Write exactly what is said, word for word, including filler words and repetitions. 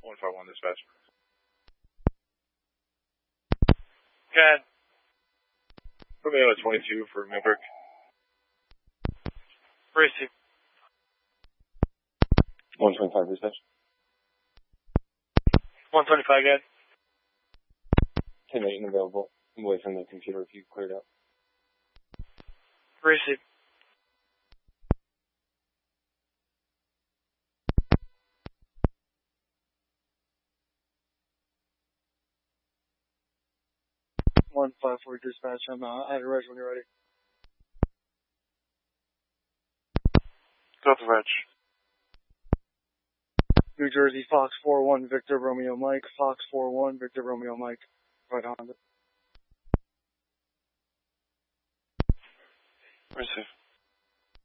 one five one dispatch. Good. Put me on a twenty-two for Millbrook. Receive. one twenty-five dispatch. one twenty-five, good. ten eight and available. I'm away from the computer if you cleared out. Receive. one five four dispatch, I'm uh, at a reg when you're ready. Go to reg. New Jersey, Fox four one, Victor Romeo Mike, Fox four one, Victor Romeo Mike, right on it. Receive.